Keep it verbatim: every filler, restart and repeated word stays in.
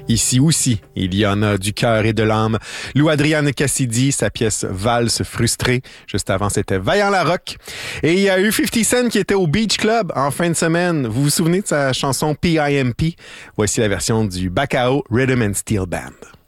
Ici aussi, il y en a du cœur et de l'âme. Lou Adrian Cassidy, sa pièce Valse frustrée. Juste avant, c'était Vaillant Larocque. Et il y a eu fifty Cent qui était au Beach Club en fin de semaine. Vous vous souvenez de sa chanson P I M P? Voici la version du Bacao Rhythm and Steel Band.